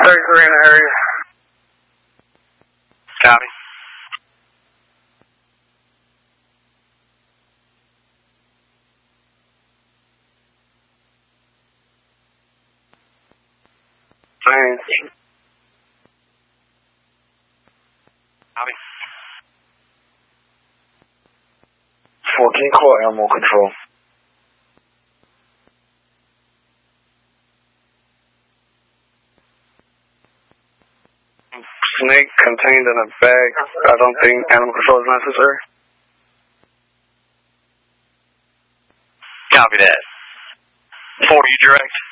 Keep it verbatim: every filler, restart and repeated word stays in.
thirty-three in the area. Copy. Same. Copy. fourteen core animal control. Snake contained in a bag. I don't think animal control is necessary. Copy that. forty direct.